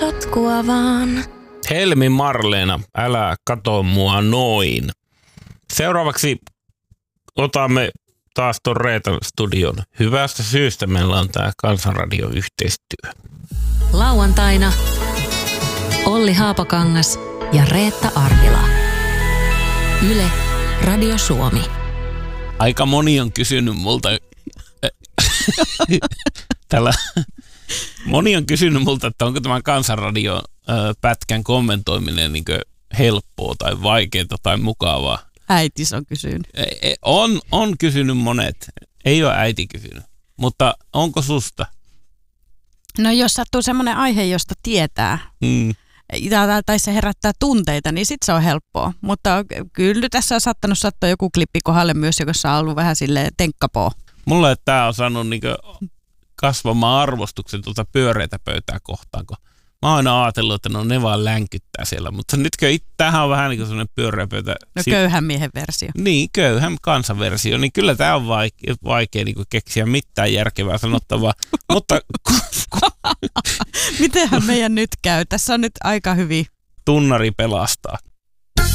Totkua vaan. Helmi Marleena, älä kato mua noin. Seuraavaksi otamme taas ton Reetan studion. Hyvästä syystä meillä on tää Kansanradio-yhteistyö. Lauantaina Olli Haapakangas ja Reetta Arvila. Yle Radio Suomi. Aika moni on kysynyt multa, että onko tämän Kansanradion pätkän kommentoiminen niin helppoa tai vaikeaa tai mukavaa. Äitis on kysynyt. On kysynyt monet. Ei ole äiti kysynyt. Mutta onko susta? No jos sattuu semmoinen aihe, josta tietää, tai se herättää tunteita, niin sit se on helppoa. Mutta kyllä tässä on saattanut sattua joku klippi kohdalle myös, jossa on ollut vähän silleen tenkkapoo. Mulla tämä on saanut kasvamaan arvostuksen pyöreitä pöytää kohtaan, kun mä oon aina ajatellut, että no ne vaan länkyttää siellä, mutta nytkö tämähän on vähän niin kuin sellainen pyöreä pöytä. No köyhän miehen versio. Niin, köyhän kansanversio, niin kyllä tämä on vaikea niin kuin keksiä mitään järkevää sanottavaa, mutta mitenhän meidän nyt käy? Tässä on nyt aika hyvin. Tunnari pelastaa.